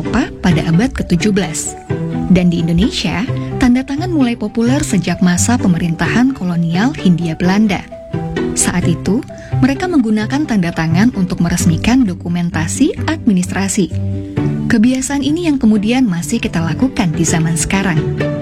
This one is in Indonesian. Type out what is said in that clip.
Eropa pada abad ke-17. Dan di Indonesia, tanda tangan mulai populer sejak masa pemerintahan kolonial Hindia Belanda. Saat itu, mereka menggunakan tanda tangan untuk meresmikan dokumentasi administrasi. Kebiasaan ini yang kemudian masih kita lakukan di zaman sekarang.